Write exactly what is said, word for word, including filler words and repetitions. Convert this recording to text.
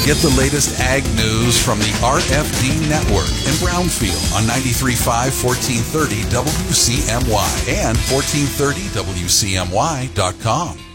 Get the latest ag news from the R F D Network in Brownfield on ninety-three point five, fourteen thirty W C M Y and fourteen thirty W C M Y dot com.